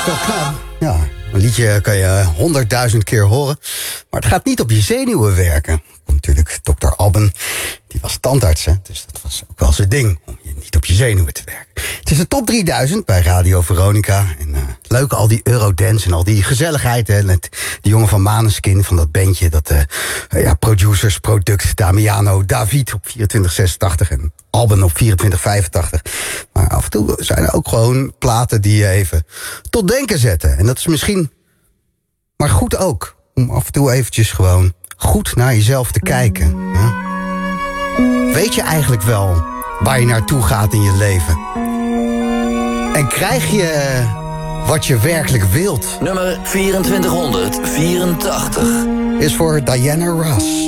wel knap. Ja, een liedje kan je 100.000 keer horen. Maar het gaat niet op je zenuwen werken. Natuurlijk, Dr. Alban, die was tandarts, hè? Dus dat was ook wel zijn ding, om je niet op je zenuwen te werken. Het is de top 3000 bij Radio Veronica. En leuk, al die Eurodance en al die gezelligheid. Hè? Met die jongen van Maneskin, van dat bandje. Dat producers, product, Damiano, David op 2486 en Alban op 2485. Maar af en toe zijn er ook gewoon platen die je even tot denken zetten. En dat is misschien maar goed ook. Om af en toe eventjes gewoon goed naar jezelf te kijken. Ja? Weet je eigenlijk wel waar je naartoe gaat in je leven? En krijg je wat je werkelijk wilt? Nummer 2484 is voor Diana Ross.